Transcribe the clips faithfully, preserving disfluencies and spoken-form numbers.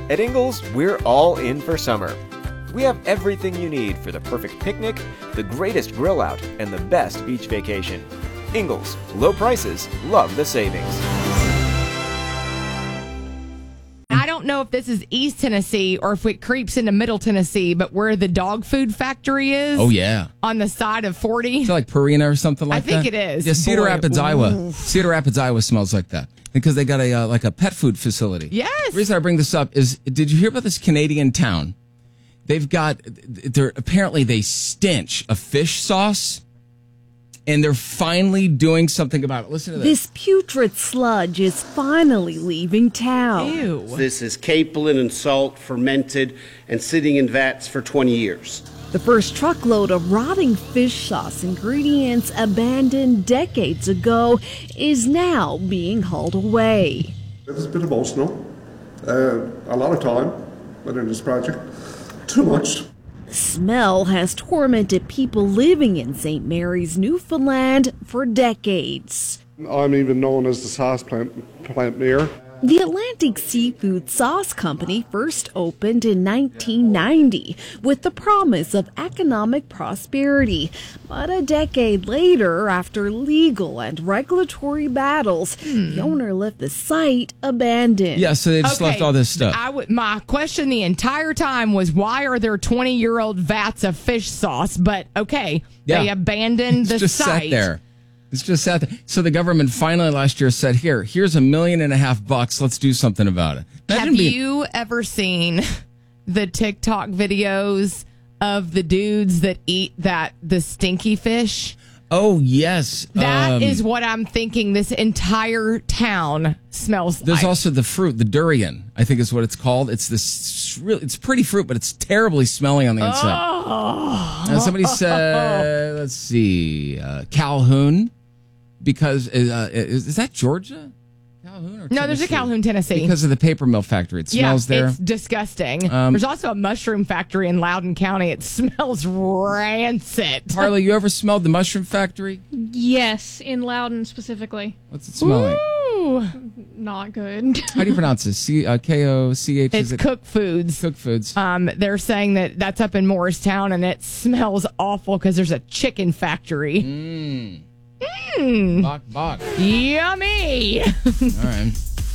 At Ingles, we're all in for summer. We have everything you need for the perfect picnic, the greatest grill out, and the best beach vacation. Ingles, low prices, love the savings. I don't know if this is East Tennessee or if it creeps into Middle Tennessee, but where the dog food factory is. Oh, yeah. On the side of forty. Is it like Purina or something like I think that? it is. Yeah, Cedar Boy, Rapids, ooh. Iowa. Cedar Rapids, Iowa smells like that because they got a uh, like a pet food facility. Yes. The reason I bring this up is, did you hear about this Canadian town? They've got, they're apparently they stench a fish sauce. And they're finally doing something about it. Listen to this. This putrid sludge is finally leaving town. Ew. This is capelin and salt fermented and sitting in vats for twenty years. The first truckload of rotting fish sauce ingredients abandoned decades ago is now being hauled away. It's a bit emotional. Uh, a lot of time within this project. Too much. Smell has tormented people living in Saint Mary's, Newfoundland for decades. I'm even known as the sauce plant, plant mayor. The Atlantic Seafood Sauce Company first opened in nineteen ninety with the promise of economic prosperity. But a decade later, after legal and regulatory battles, hmm. the owner left the site abandoned. Yeah, so they just Okay, left all this stuff. I w- my question the entire time was, why are there twenty-year-old vats of fish sauce? But, okay, Yeah. they abandoned It's the just site. sat there. It's just sat there. So the government finally last year said, here, here's a million and a half bucks. Let's do something about it. Imagine Have being- you ever seen the TikTok videos of the dudes that eat that the stinky fish? Oh, yes. That Um, is what I'm thinking this entire town smells There's like. also the fruit, the durian, I think is what it's called. It's this really, it's pretty fruit, but it's terribly smelling on the inside. Oh. Now, somebody said, let's see, uh, Calhoun, because uh, is, is that Georgia? Calhoun or No, there's a Tennessee? Calhoun, Tennessee. Because of the paper mill factory. It smells yeah, there. it's disgusting. Um, there's also a mushroom factory in Loudoun County. It smells rancid. Harley, you ever smelled the mushroom factory? Yes, in Loudoun specifically. What's it smell like? Ooh. Not good. How do you pronounce this? C uh, K O C H. It's is it? Cook Foods. Cook Foods. Um, they're saying that that's up in Morristown, and it smells awful because there's a chicken factory. Mmm. Mmm. Bok, bok. Yummy. All right.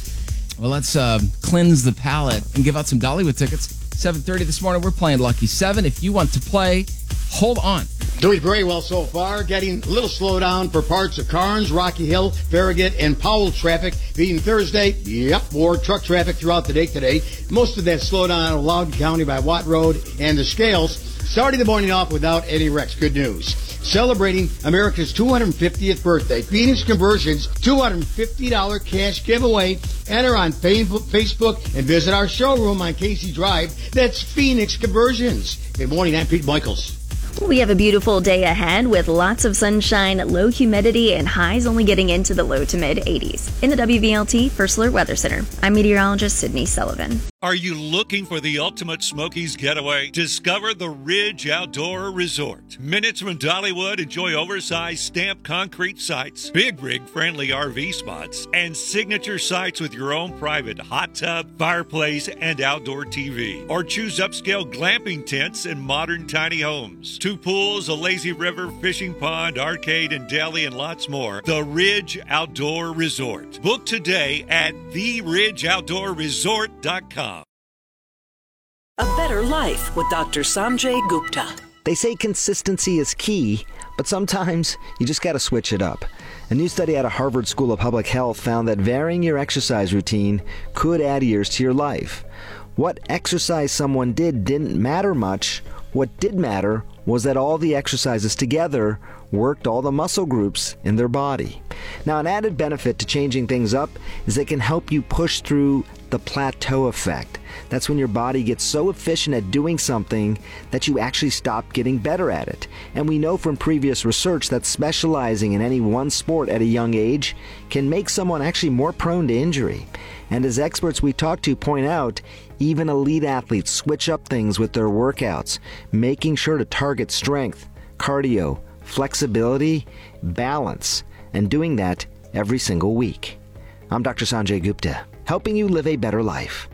Well, let's uh, cleanse the palate and give out some Dollywood tickets. seven thirty this morning, we're playing Lucky seven. If you want to play, hold on. Doing very well so far. Getting a little slowdown for parts of Carnes, Rocky Hill, Farragut, and Powell traffic. Being Thursday, yep, more truck traffic throughout the day today. Most of that slowdown out of Loudoun County by Watt Road and the Scales. Starting the morning off without any wrecks. Good news. Celebrating America's two hundred fiftieth birthday, Phoenix Conversions two hundred fifty dollars cash giveaway. Enter on Facebook and visit our showroom on Casey Drive. That's Phoenix Conversions. Good morning, I'm Pete Michaels. We have a beautiful day ahead with lots of sunshine, low humidity, and highs only getting into the low to mid eighties. In the W V L T First Alert Weather Center, I'm meteorologist Sydney Sullivan. Are you looking for the ultimate Smokies getaway? Discover the Ridge Outdoor Resort. Minutes from Dollywood, enjoy oversized stamped concrete sites, big rig friendly R V spots, and signature sites with your own private hot tub, fireplace, and outdoor T V. Or choose upscale glamping tents and modern tiny homes. Two pools, a lazy river, fishing pond, arcade, and deli, and lots more. The Ridge Outdoor Resort. Book today at the ridge outdoor resort dot com. A better life with Doctor Sanjay Gupta. They say consistency is key, but sometimes you just got to switch it up. A new study out of Harvard School of Public Health found that varying your exercise routine could add years to your life. What exercise someone did didn't matter much. What did matter was that all the exercises together worked all the muscle groups in their body. Now, an added benefit to changing things up is it can help you push through the plateau effect. That's when your body gets so efficient at doing something that you actually stop getting better at it. And we know from previous research that specializing in any one sport at a young age can make someone actually more prone to injury. And as experts we talk to point out, even elite athletes switch up things with their workouts, making sure to target strength, cardio, flexibility, balance, and doing that every single week. I'm Doctor Sanjay Gupta, helping you live a better life.